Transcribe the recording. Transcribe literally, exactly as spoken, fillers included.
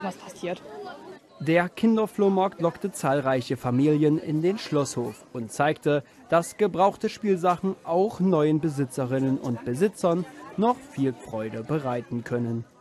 was passiert. Der Kinderflohmarkt lockte zahlreiche Familien in den Schlosshof und zeigte, dass gebrauchte Spielsachen auch neuen Besitzerinnen und Besitzern noch viel Freude bereiten können.